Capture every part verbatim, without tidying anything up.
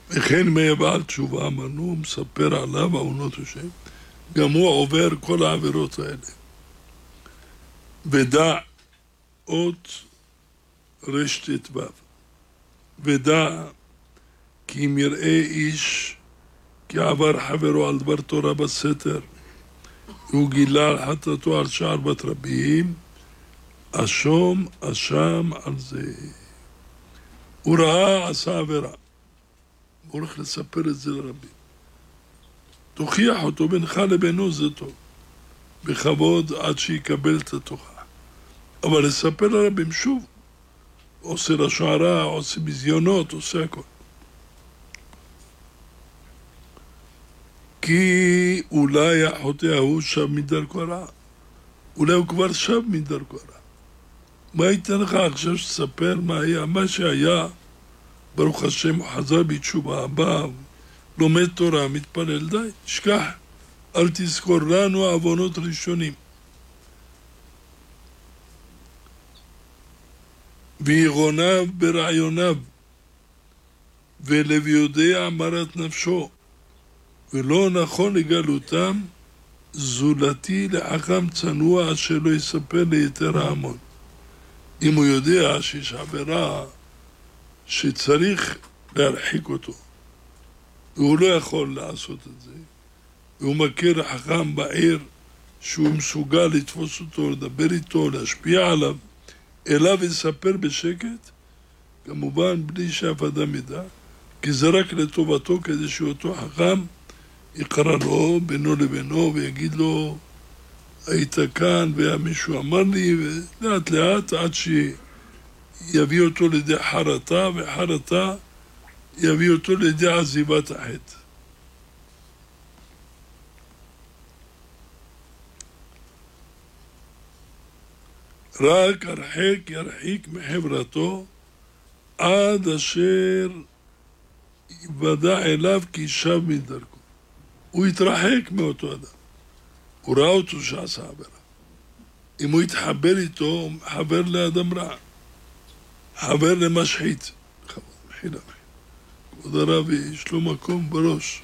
וכן אם היה בעל תשובה, אמרנו, מספר עליו עוונות השם, גם הוא עובר כל העבירות האלה. ודע אות רשת ו' ודע כי אם יראה איש כי עבר חברו על דבר תורה בסתר והוא גילה על חטאתו על שער בת רבים, אשום אשם על זה. הוא ראה, עשה עבירה, הוא הולך לספר את זה לרבים. תוכיח אותו בינך לבינו, זה טוב, בכבוד עד שיקבל את התוכחה. אבל לספר לרבים שוב, עושה לשוערה, עושה בזיונות, עושה הכל. כי אולי החוטא ההוא שב מדרכו רע, אולי הוא כבר שב מדרכו רע. מה ייתן לך עכשיו שתספר מה היה? מה שהיה, ברוך השם, הוא חזר בתשובה, בא, לומד תורה, מתפלל, די, שכח, אל תזכור לנו עוונות ראשונים. ויגוניו ברעיוניו, ולב יודע מרת נפשו, ולא נכון לגלותם, זולתי לחכם צנוע אשר לא יספר ליתר ההמון. אם הוא יודע שיש עבירה שצריך להרחיק אותו, והוא לא יכול לעשות את זה, והוא מכיר חכם בעיר שהוא מסוגל לתפוס אותו, לדבר איתו, להשפיע עליו, אליו יספר בשקט, כמובן בלי שאף אדם ידע, כי זה רק לטובתו, כדי שאותו חכם יקרא לו בינו לבינו ויגיד לו, היית כאן ומישהו אמר לי, ולאט לאט עד שיביא אותו לידי חרטה, וחרטה יביא אותו לידי עזיבת החטא. רק הרחק ירחיק מחברתו עד אשר יוודע אליו כי שב מדרכו. הוא יתרחק מאותו אדם. הוא ראה אותו שעשה עבירה. אם הוא יתחבר איתו, הוא חבר לאדם רע. חבר למשחית. מחילה. כבוד הרב, יש לו מקום בראש.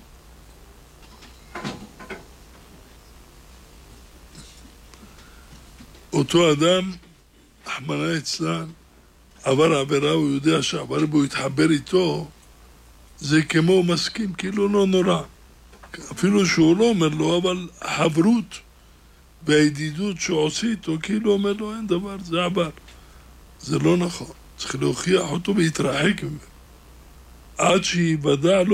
אותו אדם, רחמנא ליצלן, עבר עבירה, הוא יודע שעבר בו יתחבר איתו, זה כמו מסכים, כאילו לא נורא. אפילו שהוא לא אומר לו, אבל החברות והידידות שהוא עושה איתו, כאילו אומר לו, אין דבר, זה עבר. זה לא נכון. צריך להוכיח אותו ולהתרחק ממנו. עד שיוודע לו